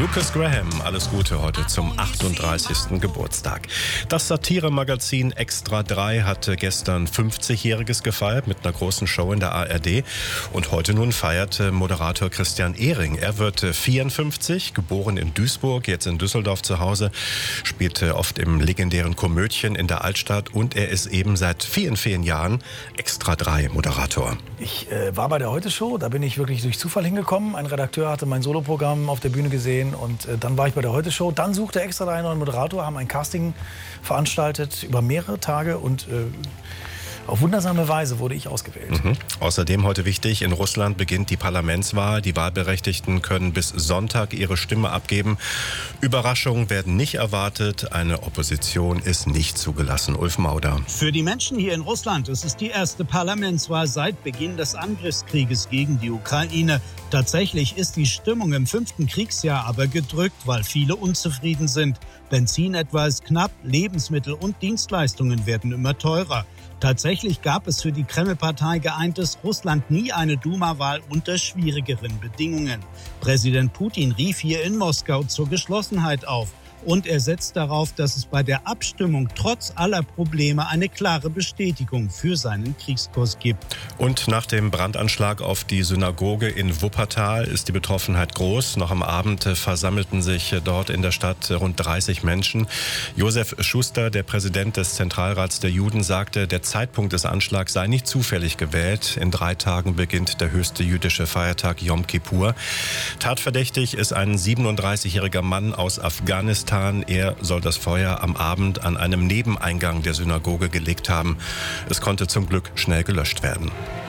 Lucas Graham, alles Gute heute zum 38. Geburtstag. Das Satiremagazin Extra 3 hatte gestern 50-Jähriges gefeiert mit einer großen Show in der ARD. Und heute nun feiert Moderator Christian Ehring. Er wird 54, geboren in Duisburg, jetzt in Düsseldorf zu Hause, spielte oft im legendären Komödien in der Altstadt und er ist eben seit vielen, vielen Jahren Extra 3 Moderator. Ich war bei der Heute-Show, da bin ich wirklich durch Zufall hingekommen. Ein Redakteur hatte mein Soloprogramm auf der Bühne gesehen und dann war ich bei der Heute-Show. Dann suchte Extra 3 einen neuen Moderator, haben ein Casting veranstaltet über mehrere Tage und auf wundersame Weise wurde ich ausgewählt. Außerdem heute wichtig, in Russland beginnt die Parlamentswahl. Die Wahlberechtigten können bis Sonntag ihre Stimme abgeben. Überraschungen werden nicht erwartet. Eine Opposition ist nicht zugelassen. Ulf Mauder. Für die Menschen hier in Russland ist es die erste Parlamentswahl seit Beginn des Angriffskrieges gegen die Ukraine. Tatsächlich ist die Stimmung im 5. Kriegsjahr aber gedrückt, weil viele unzufrieden sind. Benzin etwa ist knapp, Lebensmittel und Dienstleistungen werden immer teurer. Tatsächlich gab es für die Kreml-Partei Geeintes Russland nie eine Duma-Wahl unter schwierigeren Bedingungen. Präsident Putin rief hier in Moskau zur Geschlossenheit auf. Und er setzt darauf, dass es bei der Abstimmung trotz aller Probleme eine klare Bestätigung für seinen Kriegskurs gibt. Und nach dem Brandanschlag auf die Synagoge in Wuppertal ist die Betroffenheit groß. Noch am Abend versammelten sich dort in der Stadt rund 30 Menschen. Josef Schuster, der Präsident des Zentralrats der Juden, sagte, der Zeitpunkt des Anschlags sei nicht zufällig gewählt. In 3 Tagen beginnt der höchste jüdische Feiertag Yom Kippur. Tatverdächtig ist ein 37-jähriger Mann aus Afghanistan. Er soll das Feuer am Abend an einem Nebeneingang der Synagoge gelegt haben. Es konnte zum Glück schnell gelöscht werden.